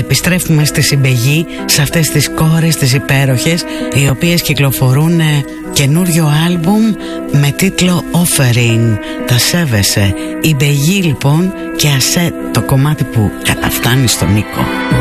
επιστρέφουμε στη συμπαιγή, σε αυτές τις κόρες τις υπέροχες, οι οποίες κυκλοφορούν καινούριο άλμπουμ με τίτλο Offering. Τα σέβεσαι. Η Μπεγή λοιπόν και Ασέ, το κομμάτι που καταφτάνει στον Νίκο.